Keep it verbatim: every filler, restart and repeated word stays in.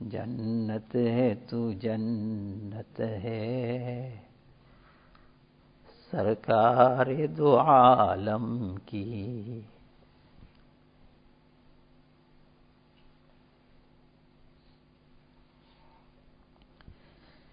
जन्नत है तू जन्नत है, सरकार दो आलम की